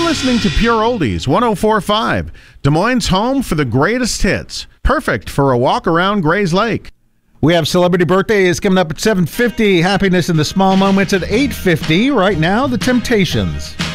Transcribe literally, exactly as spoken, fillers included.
listening to Pure Oldies, one oh four point five, Des Moines' home for the greatest hits. Perfect for a walk around Gray's Lake. We have Celebrity Birthdays coming up at seven fifty. Happiness in the Small Moments at eight fifty. Right now, The Temptations.